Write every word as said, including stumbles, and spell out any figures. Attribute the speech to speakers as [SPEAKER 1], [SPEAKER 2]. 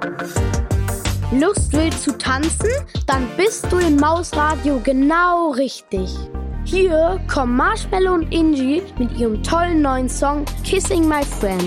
[SPEAKER 1] Lust willst zu tanzen? Dann bist du im Mausradio genau richtig. Hier kommen Marshmello und Ingi mit ihrem tollen neuen Song Kissing My Friend.